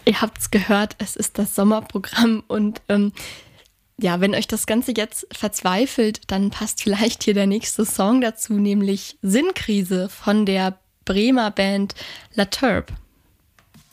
Ihr habt's gehört, es ist das Sommerprogramm und ja, wenn euch das Ganze jetzt verzweifelt, dann passt vielleicht hier der nächste Song dazu, nämlich Sinnkrise von der Bremer Band La Turb.